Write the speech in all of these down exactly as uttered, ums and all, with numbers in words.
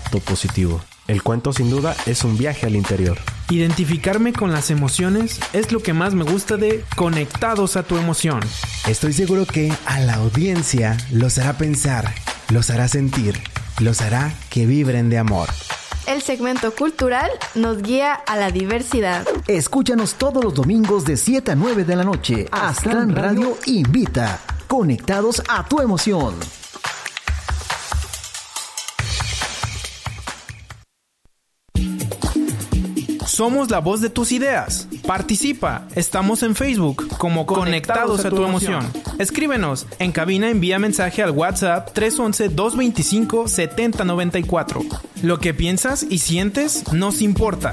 impacto positivo. El cuento sin duda es un viaje al interior. Identificarme con las emociones es lo que más me gusta de Conectados a tu emoción. Estoy seguro que a la audiencia los hará pensar, los hará sentir, los hará que vibren de amor. El segmento cultural nos guía a la diversidad. Escúchanos todos los domingos de siete a nueve de la noche. Aztlán Radio invita. Conectados a tu emoción. Somos la voz de tus ideas. Participa. Estamos en Facebook como Conectados a tu emoción. Escríbenos. En cabina envía mensaje al WhatsApp tres once, dos veinticinco, setenta noventa y cuatro. Lo que piensas y sientes nos importa.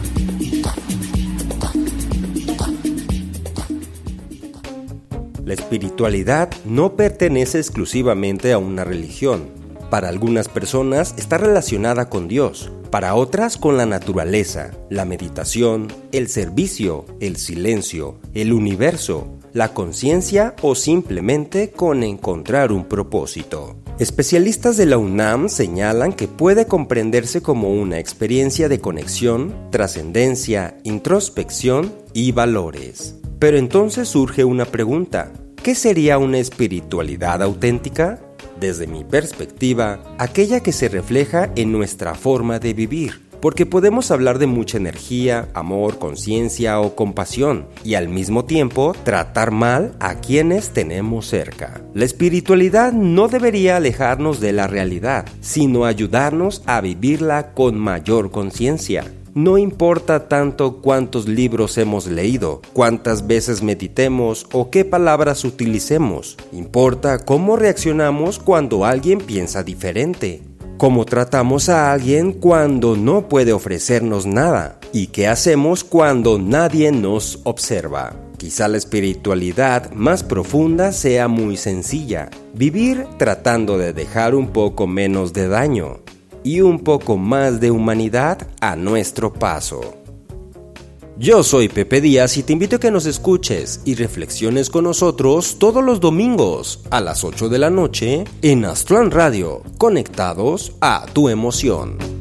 La espiritualidad no pertenece exclusivamente a una religión. Para algunas personas está relacionada con Dios, para otras con la naturaleza, la meditación, el servicio, el silencio, el universo, la conciencia o simplemente con encontrar un propósito. Especialistas de la UNAM señalan que puede comprenderse como una experiencia de conexión, trascendencia, introspección y valores. Pero entonces surge una pregunta: ¿qué sería una espiritualidad auténtica? Desde mi perspectiva, aquella que se refleja en nuestra forma de vivir, porque podemos hablar de mucha energía, amor, conciencia o compasión, y al mismo tiempo tratar mal a quienes tenemos cerca. La espiritualidad no debería alejarnos de la realidad, sino ayudarnos a vivirla con mayor conciencia. No importa tanto cuántos libros hemos leído, cuántas veces meditemos o qué palabras utilicemos. Importa cómo reaccionamos cuando alguien piensa diferente, cómo tratamos a alguien cuando no puede ofrecernos nada y qué hacemos cuando nadie nos observa. Quizá la espiritualidad más profunda sea muy sencilla: vivir tratando de dejar un poco menos de daño y un poco más de humanidad a nuestro paso. Yo soy Pepe Díaz y te invito a que nos escuches y reflexiones con nosotros todos los domingos a las ocho de la noche en Aztlán Radio, conectados a tu emoción.